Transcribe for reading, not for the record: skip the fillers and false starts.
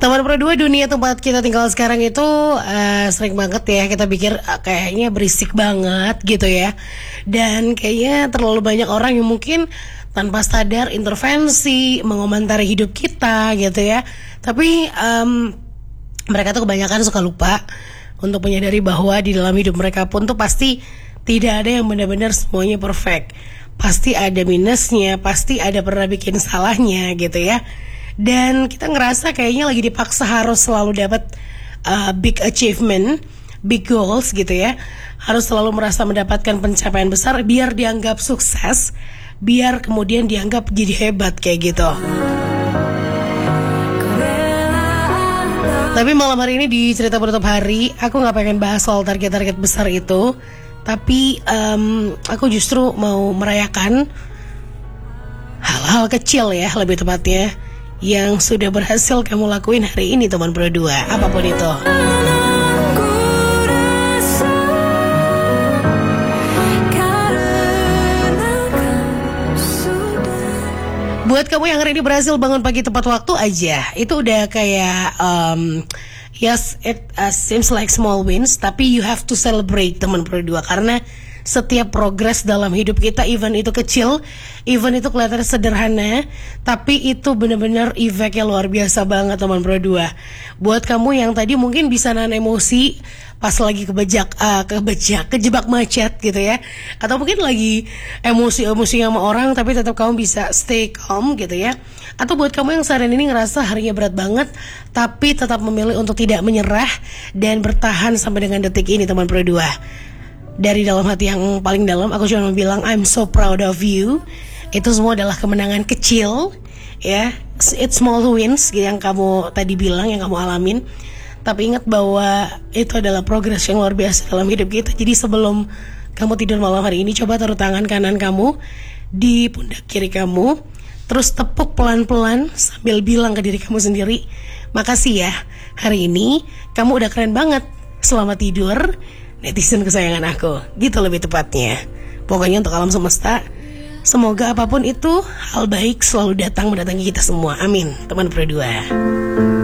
Teman Pro 2, dunia tempat kita tinggal sekarang itu sering banget ya kita pikir kayaknya berisik banget gitu ya. Dan kayaknya terlalu banyak orang yang mungkin tanpa sadar intervensi, mengomentari hidup kita gitu ya. Tapi mereka tuh kebanyakan suka lupa untuk menyadari bahwa di dalam hidup mereka pun tuh pasti tidak ada yang benar-benar semuanya perfect. Pasti ada minusnya, pasti ada pernah bikin salahnya gitu ya. Dan kita ngerasa kayaknya lagi dipaksa harus selalu dapat big achievement, big goals gitu ya. Harus selalu merasa mendapatkan pencapaian besar biar dianggap sukses, biar kemudian dianggap jadi hebat kayak gitu. Tapi malam hari ini di cerita penutup hari, aku gak pengen bahas soal target-target besar itu. Tapi aku justru mau merayakan hal-hal kecil ya, lebih tepatnya, yang sudah berhasil kamu lakuin hari ini teman Pro 2, apapun itu. Buat kamu yang hari ini berhasil bangun pagi tepat waktu aja, itu udah kayak yes, it seems like small wins, tapi you have to celebrate teman Pro 2, karena setiap progres dalam hidup kita, even itu kecil, even itu kelihatan sederhana, tapi itu benar-benar efeknya luar biasa banget teman Pro 2. Buat kamu yang tadi mungkin bisa nahan emosi pas lagi kejebak macet gitu ya, atau mungkin lagi emosi sama orang tapi tetap kamu bisa stay calm gitu ya. Atau buat kamu yang seharian ini ngerasa harinya berat banget tapi tetap memilih untuk tidak menyerah dan bertahan sampai dengan detik ini teman Pro 2. Dari dalam hati yang paling dalam, aku cuma mau bilang I'm so proud of you. Itu semua adalah kemenangan kecil ya, it's small wins yang kamu tadi bilang, yang kamu alamin. Tapi ingat bahwa itu adalah progres yang luar biasa dalam hidup kita. Jadi sebelum kamu tidur malam hari ini, coba taruh tangan kanan kamu di pundak kiri kamu, terus tepuk pelan-pelan sambil bilang ke diri kamu sendiri, makasih ya, hari ini kamu udah keren banget. Selamat tidur, netizen kesayangan aku. Gitu lebih tepatnya. Pokoknya untuk alam semesta, semoga apapun itu, hal baik selalu datang mendatangi kita semua. Amin, teman Pro 2.